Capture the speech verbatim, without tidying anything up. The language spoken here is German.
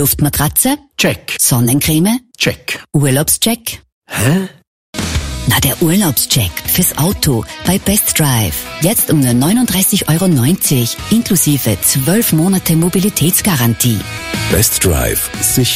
Luftmatratze? Check. Sonnencreme? Check. Urlaubscheck? Hä? Na, der Urlaubscheck fürs Auto bei Best Drive. Jetzt um nur neununddreißig Euro neunzig, inklusive zwölf Monate Mobilitätsgarantie. Best Drive. Sicher